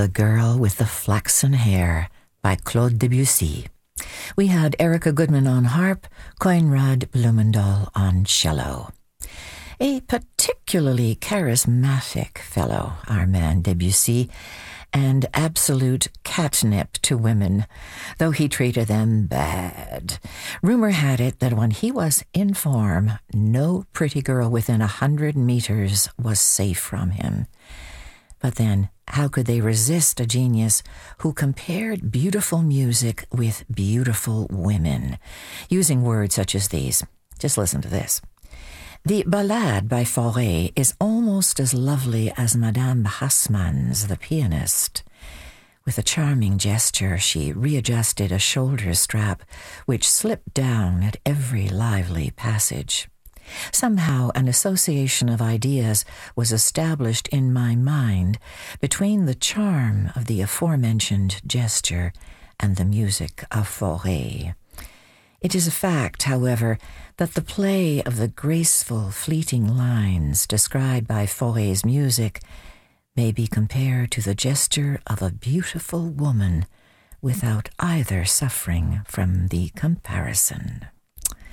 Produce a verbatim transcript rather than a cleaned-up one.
The Girl with the Flaxen Hair by Claude Debussy. We had Erica Goodman on harp, Coinrad Blumendahl on cello. A particularly charismatic fellow, our man Debussy, and absolute catnip to women, though he treated them bad. Rumor had it that when he was in form, no pretty girl within a hundred meters was safe from him. But then, how could they resist a genius who compared beautiful music with beautiful women, using words such as these? Just listen to this. The Ballade by Fauré is almost as lovely as Madame Hassmann's The Pianist. With a charming gesture, she readjusted a shoulder strap, which slipped down at every lively passage. Somehow an association of ideas was established in my mind between the charm of the aforementioned gesture and the music of Fauré. It is a fact, however, that the play of the graceful, fleeting lines described by Fauré's music may be compared to the gesture of a beautiful woman without either suffering from the comparison.